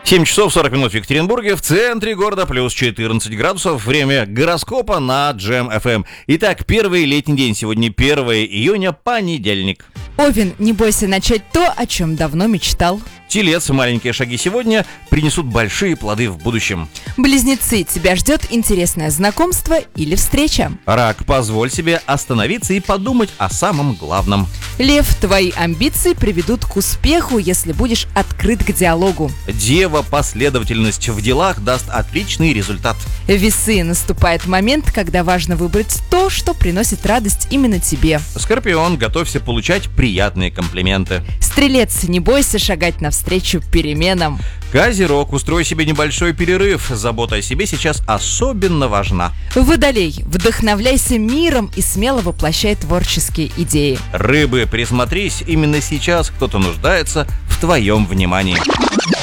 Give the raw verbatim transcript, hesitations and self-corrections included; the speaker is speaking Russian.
семь часов сорок минут в Екатеринбурге, в центре города, плюс четырнадцать градусов. Время гороскопа на Джем эф эм. Итак, первый летний день. Сегодня первое июня, понедельник. Овен, не бойся начать то, о чем давно мечтал. Телец, маленькие шаги сегодня принесут большие плоды в будущем. Близнецы, тебя ждет интересное знакомство или встреча. Рак, позволь себе остановиться и подумать о самом главном. Лев, твои амбиции приведут к успеху, если будешь открыт к диалогу. Дева, последовательность в делах даст отличный результат. Весы, наступает момент, когда важно выбрать то, что приносит радость именно тебе. Скорпион, готовься получать приятные комплименты. Стрелец, не бойся шагать навстречу переменам. Козерог, устрой себе небольшой перерыв. Забота о себе сейчас особенно важна. Водолей, вдохновляйся миром и смело воплощай творческие идеи. Рыбы, присмотрись, именно сейчас кто-то нуждается в твоем внимании.